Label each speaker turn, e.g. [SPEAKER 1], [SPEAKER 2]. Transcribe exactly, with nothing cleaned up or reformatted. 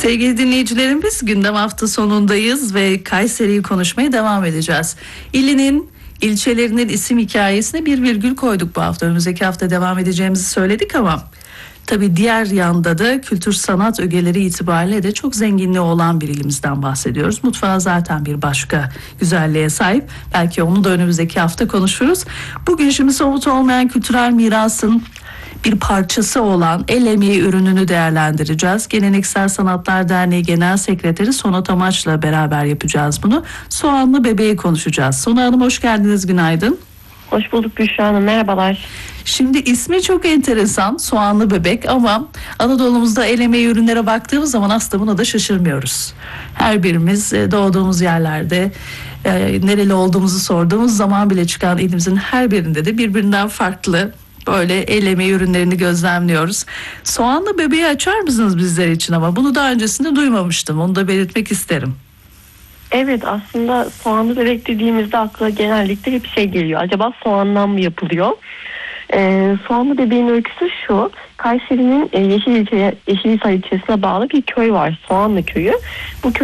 [SPEAKER 1] Sevgili dinleyicilerimiz, gündem hafta sonundayız ve Kayseri'yi konuşmaya devam edeceğiz. İlinin, ilçelerinin isim hikayesine bir virgül koyduk bu hafta. Önümüzdeki hafta devam edeceğimizi söyledik ama tabii diğer yanda da kültür sanat ögeleri itibariyle de çok zenginliği olan bir ilimizden bahsediyoruz. Mutfağı zaten bir başka güzelliğe sahip. Belki onu da önümüzdeki hafta konuşuruz. Bugün şimdi somut olmayan kültürel mirasın bir parçası olan el emeği ürününü değerlendireceğiz. Geleneksel Sanatlar Derneği Genel Sekreteri Sonat Amaç'la beraber yapacağız bunu. Soğanlı bebeği konuşacağız. Sona Hanım, hoş geldiniz, günaydın.
[SPEAKER 2] Hoş bulduk Büşra Hanım, merhabalar.
[SPEAKER 1] Şimdi ismi çok enteresan, soğanlı bebek, ama Anadolu'muzda el emeği ürünlere baktığımız zaman aslında buna da şaşırmıyoruz. Her birimiz doğduğumuz yerlerde e, nereli olduğumuzu sorduğumuz zaman bile çıkan ilimizin her birinde de birbirinden farklı böyle el emeği ürünlerini gözlemliyoruz. Soğanlı bebeği açar mısınız bizler için? Ama bunu daha öncesinde duymamıştım. Onu da belirtmek isterim.
[SPEAKER 2] Evet, aslında soğanlı bebek dediğimizde akla genellikle hep şey geliyor. Acaba soğandan mı yapılıyor? Ee, soğanlı bebeğin öyküsü şu. Kayseri'nin e, Yeşililçe, Yeşilhisar ilçesine bağlı bir köy var. Soğanlı köyü. Bu köy